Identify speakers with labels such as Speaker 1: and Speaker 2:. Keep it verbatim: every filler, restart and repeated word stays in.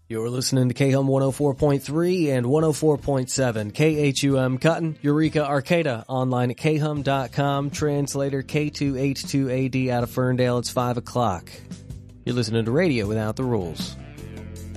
Speaker 1: You're listening to K H U M one oh four point three and one oh four point seven. K H U M Cotton, Eureka, Arcata, online at K H U M dot com. Translator K two H two A D out of Ferndale. It's five o'clock. You're listening to Radio Without the Rules.